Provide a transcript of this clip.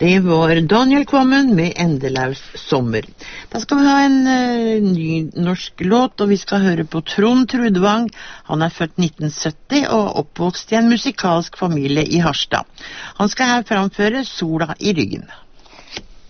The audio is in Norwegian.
Det var Daniel Kvammen med Endelaus sommer. Da skal vi ha en ny norsk låt, og vi skal høre på Trond Trudvang. Han er født 1970 og oppvokst i en musikalsk familie i Harstad. Han skal her framføre Sola i ryggen.